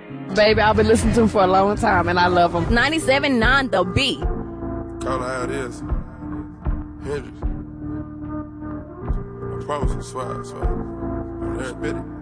Baby, I've been listening to him for a long time, and I love him. 97.9 The Beat. Call it how it is. Hendrix. I promise you, swag. I'm there, Betty.